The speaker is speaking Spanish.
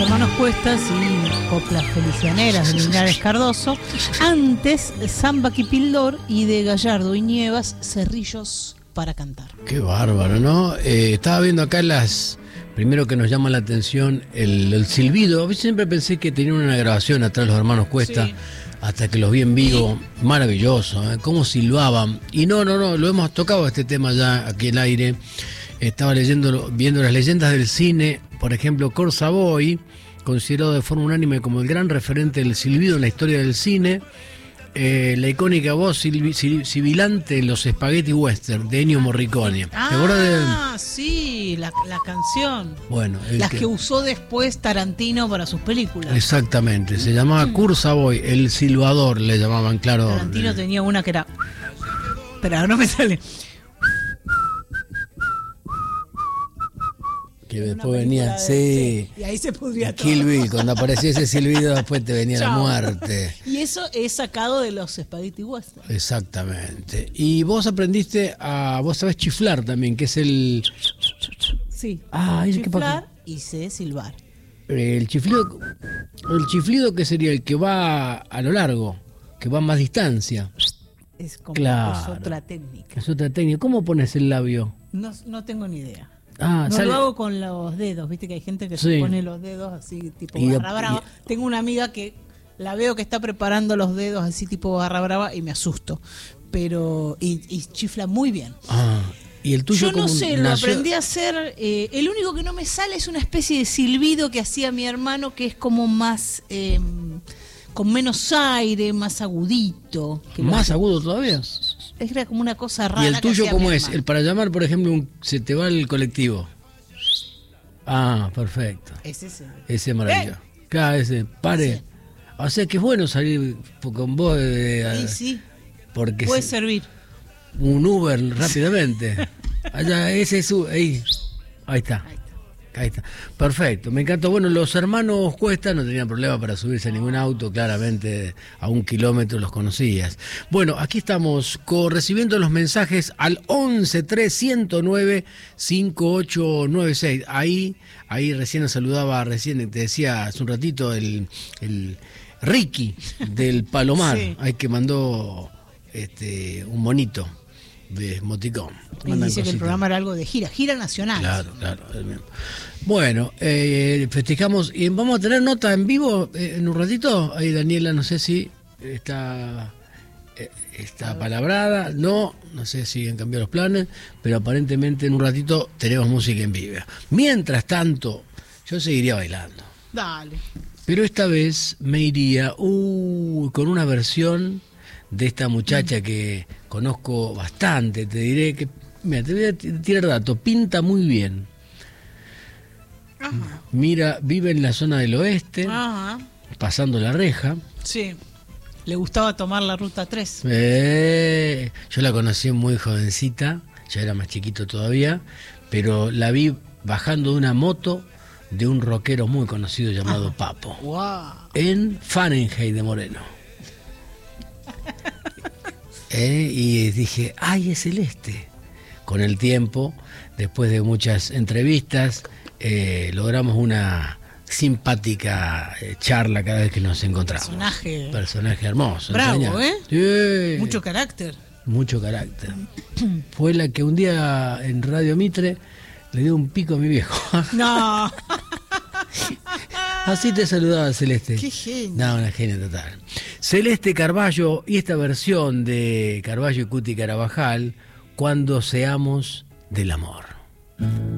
hermanos Cuestas y coplas felicianeras de Linares Cardoso. Antes, Samba Quipildor y de Gallardo y Nievas, Cerrillos para cantar. Qué bárbaro, ¿no? Estaba viendo acá primero que nos llama la atención el silbido. Yo siempre pensé que tenían una grabación atrás los hermanos Cuesta, sí, hasta que los vi en vivo. Sí. Maravilloso, ¿eh? Cómo silbaban. Y no, lo hemos tocado este tema ya aquí en el aire. Estaba viendo las leyendas del cine, por ejemplo, Kurt Savoy, considerado de forma unánime como el gran referente del silbido en la historia del cine. La icónica voz sibilante en los Spaghetti Western de Ennio Morricone. ¿Te acuerdas de...? Sí, la canción. Bueno, las que usó después Tarantino para sus películas. Exactamente, se llamaba Kurt Savoy, el silbador le llamaban, claro. Tarantino tenía una que era... Espera, no me sale... Que después venía, sí. Y ahí se pudría todo. Kill Bill, cuando aparecía ese silbido, después te venía la muerte. Y eso es sacado de los Spaghetti Western. Exactamente. Y vos aprendiste vos sabés chiflar también, que es el... Sí, chiflar y sé silbar. El chiflido que sería el que va a lo largo, que va a más distancia. Es como claro, es otra técnica. Es otra técnica. ¿Cómo pones el labio? No tengo ni idea. Lo hago con los dedos, viste que hay gente que se pone los dedos así tipo barra brava. Tengo una amiga que la veo que está preparando los dedos así tipo barra brava y me asusto, pero y chifla muy bien. ¿Y el tuyo? Yo no sé, lo aprendí a hacer. El único que no me sale es una especie de silbido que hacía mi hermano, que es como más con menos aire, más agudito. ¿Más agudo todavía? Era como una cosa rara. ¿Y el tuyo cómo es? El para llamar, por ejemplo, se te va el colectivo. Perfecto. Ese. Ese maravilloso. Claro, ese. Pare. Sí. O sea que es bueno salir con vos. Sí. Porque puede servir. Un Uber rápidamente. Allá, ese es ahí. Ahí está. Perfecto, me encantó. Bueno, los hermanos Cuesta no tenían problema para subirse a ningún auto, claramente a 1 kilómetro los conocías. Bueno, aquí estamos recibiendo los mensajes al 11-3109-5896. Ahí recién nos saludaba, te decía hace un ratito el Ricky del Palomar, sí. Ahí que mandó un monito de emoticón. Y dice que el programa era algo de gira nacional. Claro, el mismo. Bueno, festejamos y vamos a tener nota en vivo en un ratito. Ahí Daniela, no sé si está palabrada, no sé si han cambiado los planes, pero aparentemente en un ratito tenemos música en vivo. Mientras tanto, yo seguiría bailando. Dale. Pero esta vez me iría con una versión de esta muchacha que conozco bastante, te diré que, mira, te voy a tirar datos, pinta muy bien. Ajá. Mira, vive en la zona del oeste, ajá, pasando la reja. Sí, le gustaba tomar la ruta 3. Yo la conocí muy jovencita, ya era más chiquito todavía, pero la vi bajando de una moto de un rockero muy conocido llamado Papo, en Fahrenheit de Moreno. Y dije, es Celeste. Con el tiempo, después de muchas entrevistas, logramos una simpática charla cada vez que nos encontramos. Personaje hermoso. Bravo, Sí. Mucho carácter. Fue la que un día en Radio Mitre le dio un pico a mi viejo. No. Así te saludaba Celeste. Qué genio. No, una genia total. Celeste Carballo y esta versión de Carballo y Cuti Carabajal, Cuando seamos del amor.